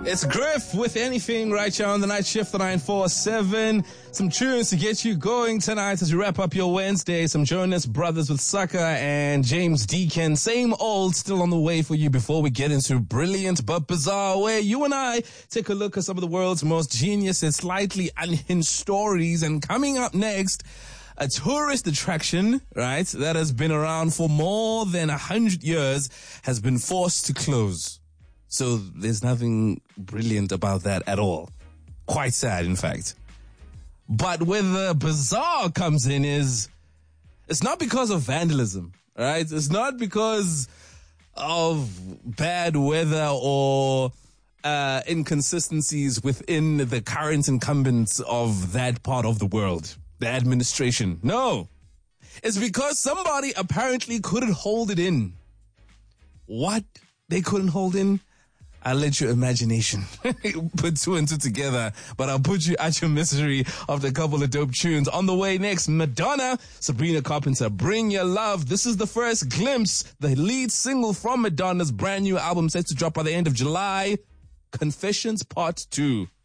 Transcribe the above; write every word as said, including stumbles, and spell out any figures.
It's Griff with Anything right here on the night shift, the nine four seven. Some tunes to get you going tonight as we wrap up your Wednesday. Some Jonas Brothers with Sucker and James Deacon. Same old, still on the way for you before we get into Brilliant But Bizarre, where you and I take a look at some of the world's most genius and slightly unhinged stories. And coming up next, a tourist attraction, right, that has been around for more than a hundred years has been forced to close. So there's nothing brilliant about that at all. Quite sad, in fact. But where the bizarre comes in is, it's not because of vandalism, right? It's not because of bad weather or uh, inconsistencies within the current incumbents of that part of the world, the administration. No. It's because somebody apparently couldn't hold it in. What they couldn't hold in? I'll let your imagination put two and two together, but I'll put you at your misery after a couple of dope tunes. On the way next, Madonna, Sabrina Carpenter, Bring Your Love. This is the first glimpse, the lead single from Madonna's brand new album set to drop by the end of July, Confessions Part two.